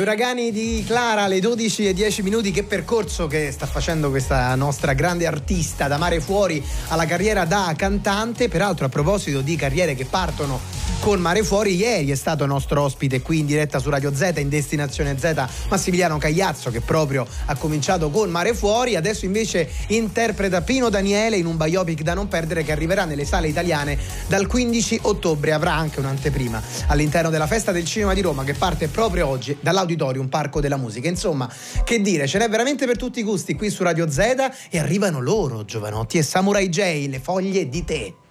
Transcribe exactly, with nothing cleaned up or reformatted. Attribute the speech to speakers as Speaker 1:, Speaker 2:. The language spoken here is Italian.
Speaker 1: Uragani di Clara, alle dodici e dieci minuti. Che percorso che sta facendo questa nostra grande artista, da Mare Fuori alla carriera da cantante. Peraltro, a proposito di carriere che partono con Mare Fuori, ieri è stato nostro ospite qui in diretta su Radio Z, in Destinazione Z, Massimiliano Cagliazzo, che proprio ha cominciato con Mare Fuori. Adesso invece interpreta Pino Daniele in un biopic da non perdere, che arriverà nelle sale italiane dal quindici ottobre. Avrà anche un'anteprima all'interno della Festa del Cinema di Roma, che parte proprio oggi dall'Auditorium Parco della Musica. Insomma, che dire, ce n'è veramente per tutti i gusti qui su Radio Z, e arrivano loro, Giovanotti e Samurai J, Le foglie di tè.